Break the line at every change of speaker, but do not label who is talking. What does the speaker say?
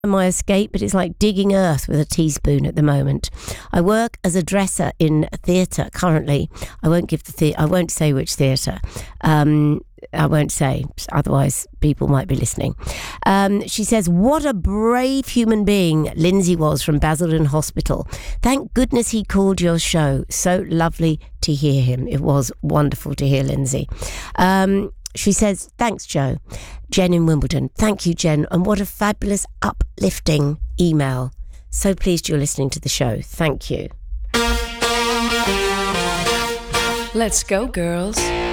my escape, but it's like digging earth with a teaspoon at the moment. I work as a dresser in a theatre currently. I won't say which theatre. I won't say, otherwise people might be listening. She says, what a brave human being Lindsay was from Basildon Hospital. Thank goodness he called your show. So lovely to hear him. It was wonderful to hear Lindsay. She says, thanks, Joe. Jen in Wimbledon. Thank you, Jen. And what a fabulous, uplifting email. So pleased you're listening to the show. Thank you.
Let's go, girls.